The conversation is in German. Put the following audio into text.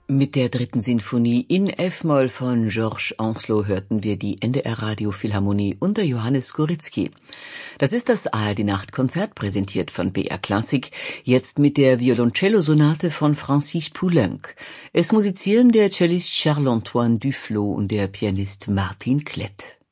Mit der dritten Sinfonie in F-Moll von Georges Ancelot hörten wir die NDR Radio Philharmonie unter Johannes Skoritzky. Das ist das ARD-Nachtkonzert, präsentiert von BR Klassik, jetzt mit der Violoncello-Sonate von Francis Poulenc. Es musizieren der Cellist Charles-Antoine Duflo und der Pianist Martin Klett.